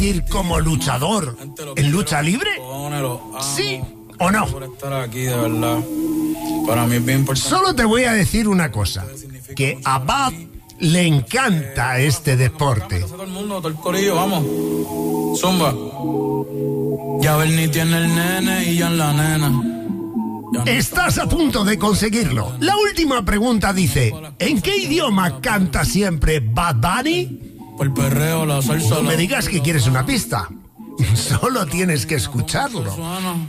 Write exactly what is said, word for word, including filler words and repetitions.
ir como luchador en lucha libre? ¿Sí o no? Por estar aquí, de verdad. Para mí es bien importante. Solo te voy a decir una cosa, que a Bad le encanta este deporte. Todo el mundo, todo el corillo, vamos. Zumba. Ya Bernie tiene el nene y ya en la nena. Estás a punto de conseguirlo. La última pregunta dice, ¿en qué idioma canta siempre Bad Bunny? Por el perreo, la salsa. No me digas que quieres una pista. Solo tienes que escucharlo.